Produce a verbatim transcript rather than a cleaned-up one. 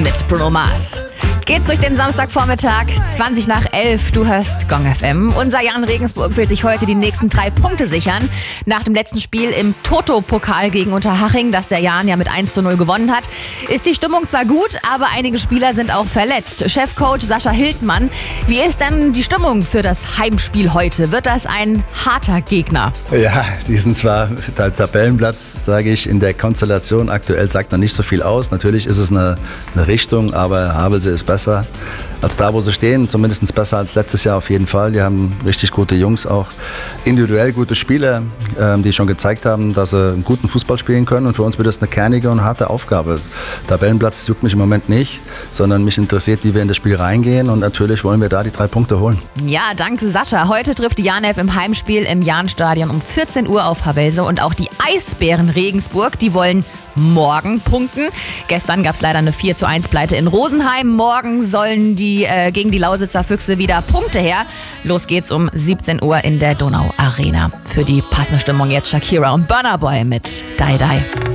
mit Bruno Mars. Geht's durch den Samstagvormittag, zwanzig nach elf, du hörst Gong F M. Unser Jan Regensburg will sich heute die nächsten drei Punkte sichern. Nach dem letzten Spiel im Toto-Pokal gegen Unterhaching, das der Jan ja mit eins zu null gewonnen hat, ist die Stimmung zwar gut, aber einige Spieler sind auch verletzt. Chefcoach Sascha Hildmann, wie ist denn die Stimmung für das Heimspiel heute? Wird das ein harter Gegner? Ja, die sind zwar, der Tabellenplatz, sage ich, in der Konstellation aktuell sagt noch nicht so viel aus. Natürlich ist es eine, eine Richtung, aber Havelse ist besser als da, wo sie stehen. Zumindest besser als letztes Jahr auf jeden Fall. Die haben richtig gute Jungs, auch individuell gute Spieler, ähm, die schon gezeigt haben, dass sie einen guten Fußball spielen können. Und für uns wird das eine kernige und harte Aufgabe. Tabellenplatz juckt mich im Moment nicht, sondern mich interessiert, wie wir in das Spiel reingehen. Und natürlich wollen wir da die drei Punkte holen. Ja, danke Sascha. Heute trifft die Janelf im Heimspiel im Jahnstadion um vierzehn Uhr auf Havelse. Und auch die Eisbären Regensburg, die wollen morgen punkten. Gestern gab es leider eine vier zu eins Pleite in Rosenheim. Morgen sollen die äh, gegen die Lausitzer Füchse wieder Punkte her. Los geht's um siebzehn Uhr in der Donau Arena. Für die passende Stimmung jetzt Shakira und Burna Boy mit Die Die.